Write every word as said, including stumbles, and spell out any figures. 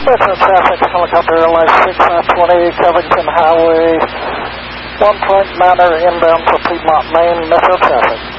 Metro traffic, helicopter airline six five twenty, Covington Highway, one point niner inbound for Piedmont, Maine, Metro traffic.